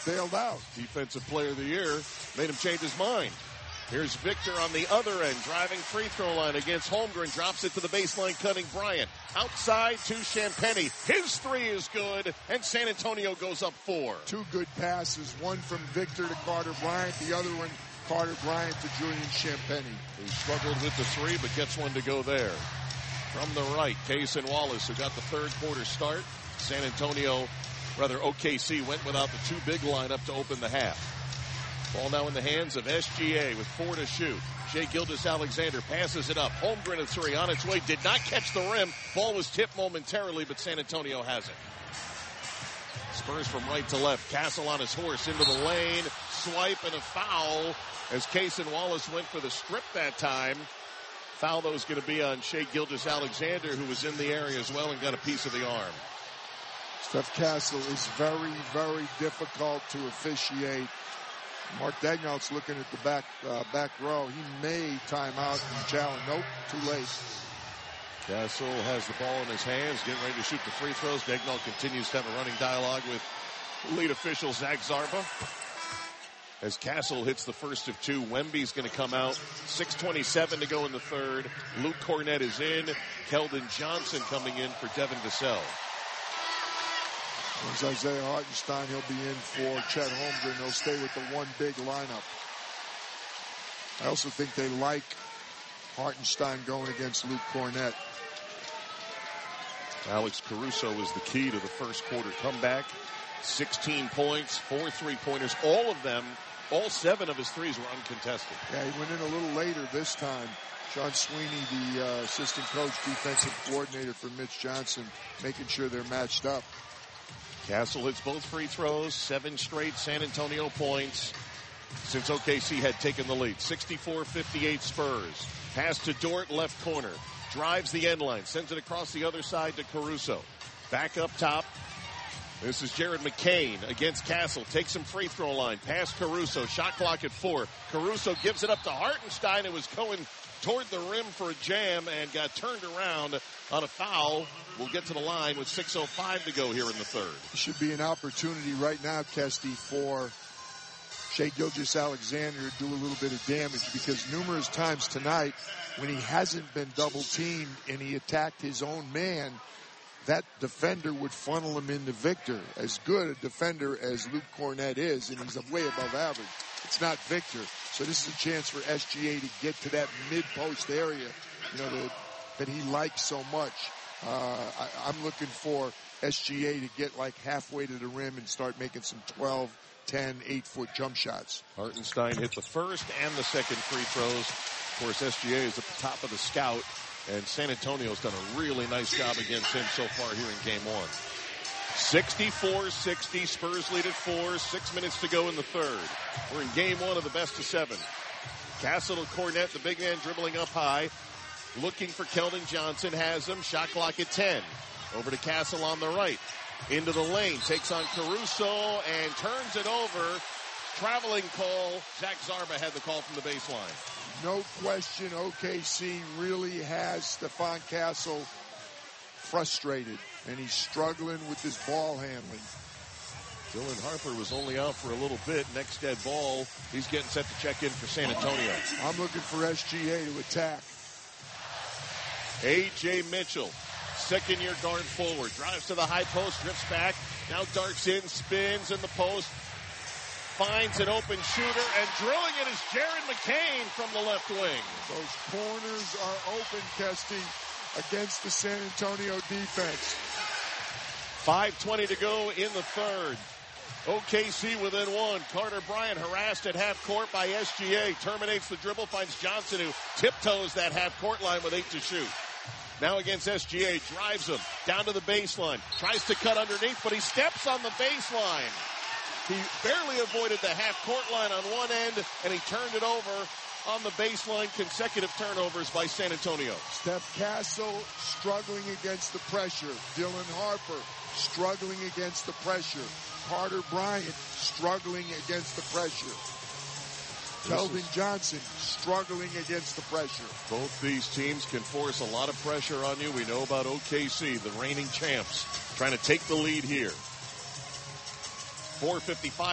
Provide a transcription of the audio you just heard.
bailed out. Defensive Player of the Year made him change his mind. Here's Victor on the other end, driving free throw line against Holmgren. Drops it to the baseline, cutting Bryant. Outside to Champagnie. His three is good, and San Antonio goes up 4. 2 good passes, one from Victor to Carter Bryant, the other one Carter Bryant to Julian Champagnie. He struggled with the three, but gets one to go there. From the right, Cason Wallace, who got the third quarter start. OKC went without the 2 big lineup to open the half. Ball now in the hands of SGA with 4 to shoot. Shai Gilgeous-Alexander passes it up. Holmgren a 3 on its way. Did not catch the rim. Ball was tipped momentarily, but San Antonio has it. Spurs from right to left. Castle on his horse into the lane. Swipe and a foul as Cason Wallace went for the strip that time. Foul, though, is going to be on Shai Gilgeous-Alexander, who was in the area as well and got a piece of the arm. Steph Castle is very, very difficult to officiate. Mark Daigneault's looking at the back row. He may time out and challenge. Nope, too late. Castle has the ball in his hands, getting ready to shoot the free throws. Daigneault continues to have a running dialogue with lead official Zach Zarba. As Castle hits the first of 2, Wemby's going to come out. 6:27 to go in the third. Luke Cornett is in. Keldon Johnson coming in for Devin Vassell. There's Isaiah Hartenstein. He'll be in for Chet Holmgren. They'll stay with the 1 big lineup. I also think they like Hartenstein going against Luke Cornett. Alex Caruso was the key to the first quarter comeback. 16 points, 4 3-pointers. All 7 of his threes were uncontested. Yeah, he went in a little later this time. Sean Sweeney, the assistant coach, defensive coordinator for Mitch Johnson, making sure they're matched up. Castle hits both free throws, 7 straight San Antonio points since OKC had taken the lead. 64-58 Spurs. Pass to Dort, left corner. Drives the end line, sends it across the other side to Caruso. Back up top. This is Jared McCain against Castle. Takes him free throw line. Pass Caruso. Shot clock at 4. Caruso gives it up to Hartenstein. It was going toward the rim for a jam and got turned around on a foul. We'll get to the line with 6:05 to go here in the third. It should be an opportunity right now, Kesty, for Shai Gilgeous-Alexander to do a little bit of damage, because numerous times tonight when he hasn't been double teamed and he attacked his own man, that defender would funnel him into Victor. As good a defender as Luke Cornett is, and he's way above average, it's not Victor. So this is a chance for SGA to get to that mid-post area, that he likes so much. I'm looking for SGA to get like halfway to the rim and start making some 12, 10, 8-foot jump shots. Hartenstein hit the first and the second free throws. Of course, SGA is at the top of the scout, and San Antonio's done a really nice job against him so far here in Game 1. 64-60, Spurs lead at 4, 6 minutes to go in the third. We're in Game 1 of the best of 7. Castle to Cornett, the big man dribbling up high. Looking for Keldon Johnson, has him. Shot clock at 10. Over to Castle on the right. Into the lane, takes on Caruso and turns it over. Traveling call. Zach Zarba had the call from the baseline. No question, OKC really has Stephon Castle frustrated, and he's struggling with his ball handling. Dylan Harper was only out for a little bit. Next dead ball, he's getting set to check in for San Antonio. I'm looking for SGA to attack. A.J. Mitchell, second-year guard forward, drives to the high post, drifts back, now darts in, spins in the post, finds an open shooter, and drilling it is Jared McCain from the left wing. Those corners are open, Kesty, against the San Antonio defense. 5:20 to go in the third. OKC within 1. Carter Bryant harassed at half court by SGA. Terminates the dribble, finds Johnson, who tiptoes that half court line with 8 to shoot. Now against SGA, drives him down to the baseline. Tries to cut underneath, but he steps on the baseline. He barely avoided the half court line on one end, and he turned it over on the baseline. Consecutive turnovers by San Antonio. Steph Castle struggling against the pressure. Dylan Harper struggling against the pressure. Carter Bryant struggling against the pressure. Keldon Johnson struggling against the pressure. Both these teams can force a lot of pressure on you. We know about OKC, the reigning champs, trying to take the lead here. 4:55